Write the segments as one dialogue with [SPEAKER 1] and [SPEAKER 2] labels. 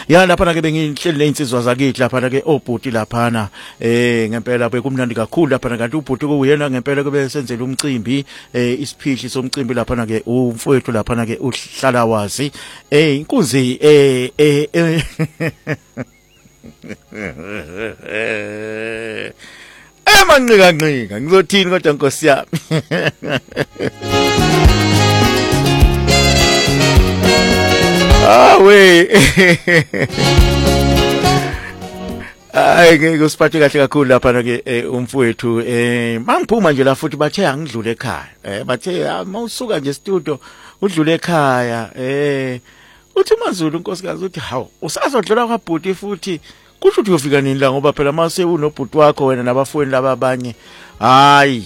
[SPEAKER 1] ya lapha ke bengihleli leinsizwa zakithi lapha ke obhuti lapha ngempela bekumnandi kakhulu lapha kanti ubhuti kuyena ngempela kube senzela umcimbi isiphihli somcimbi lapha ke umfowethu lapha ke uhlala wazi inkunzi emanqika ngizothini kodwa Nkosi yami we ay ngeke usiphathe kahle kakhulu lapha ke umfowethu mangiphuma nje la futhi bathe angidlule ekhaya bathe mawusuka nje studio udlule ekhaya uthi uMaZulu unkosikazi uthi hawu usazodlula kwaBhuti futhi kusho ukuthi uyofika nini la ngoba phela mase unobhuti wakho wena nabafweni laba abanye hayi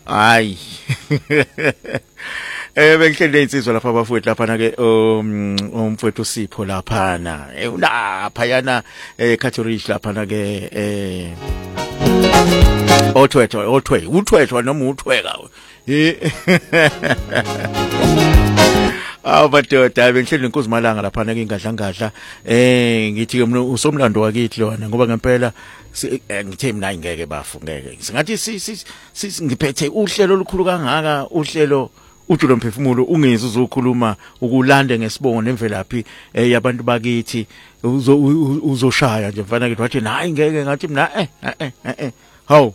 [SPEAKER 1] bengihlele insizwa lapha abafowethu lapha ke umfowethu Sipho lapha lapha yana Catholic lapha ke uthwethwa noma uthweka abadoda bengihleli inkosi malanga lapha ke ingadla ngithi ke mina usomlando wakithi lona ngoba ngempela ngithe mina ngeke bafu ngeke singathi ngiphethe uhlelo olukhulu kangaka uhlelo uJulo Mphefumulo ungezi uzokhuluma ukulande ngesibongo nemvelaphi yabantu bakithi uzoshaya nje mfana ke wathi hayi ngeke ngathi mina hawu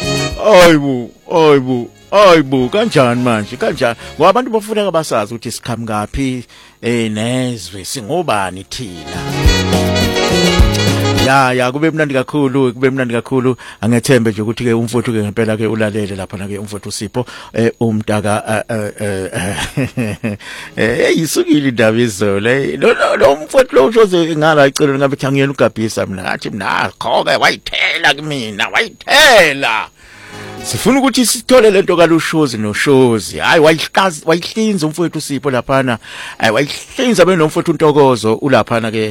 [SPEAKER 1] ayibu kanjani manje kanjani ngoba abantu bafuneka basazi ukuthi sikhamukaphi nezwe singobani thina ya kube mnandi kakhulu angethembe nje ukuthi ke umfowethu ke ngempela ke ulalele lapha ke umfowethu Sipho umntaka yisukile indaba izolo lo mfowethu lo ushoze ngala icelo ngabe thangiyena ugabhisa mina ngathi mina khoke wayithela kumina wayithela sifuna ukuthi sithole lento kaLushozi noShozi hayi wayihlinza umfowethu Sipho lapha wayihlinza benomfowethu uNtokozo ulaphana ke